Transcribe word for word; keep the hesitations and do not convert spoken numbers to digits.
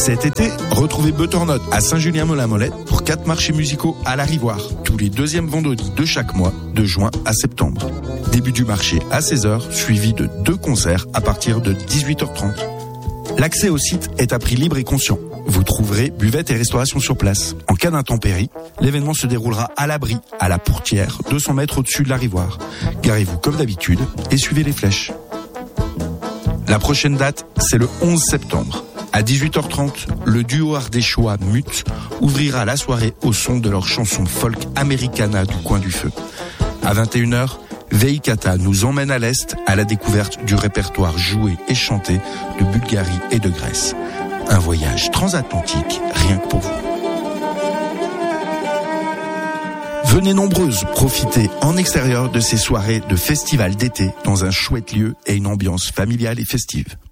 Cet été, retrouvez Butternut à Saint-Julien-Mont-la-Molette pour quatre marchés musicaux à la Rivoire, tous les deuxièmes vendredis de chaque mois, de juin à septembre. Début du marché à seize heures, suivi de deux concerts à partir de dix-huit heures trente. L'accès au site est à prix libre et conscient. Vous trouverez buvette et restauration sur place. En cas d'intempérie, l'événement se déroulera à l'abri, à la Pourtière, deux cents mètres au-dessus de la Rivoire. Garez-vous comme d'habitude et suivez les flèches. La prochaine date, c'est le onze septembre. À dix-huit heures trente, le duo ardéchois Mute ouvrira la soirée au son de leur chanson folk Americana du coin du feu. À vingt et une heures, Veikata nous emmène à l'Est à la découverte du répertoire joué et chanté de Bulgarie et de Grèce. Un voyage transatlantique, rien que pour vous. Venez nombreuses profiter en extérieur de ces soirées de festival d'été dans un chouette lieu et une ambiance familiale et festive.